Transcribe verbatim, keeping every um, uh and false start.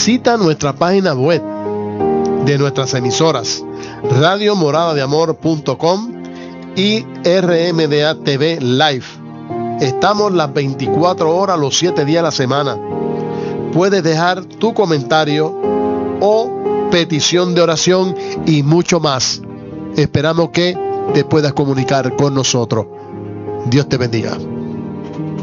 visita nuestra página web de nuestras emisoras radio morada de amor punto com y R M D A T V Live. Estamos las veinticuatro horas, los siete días a la semana. Puedes dejar tu comentario o petición de oración y mucho más. Esperamos que te puedas comunicar con nosotros. Dios te bendiga.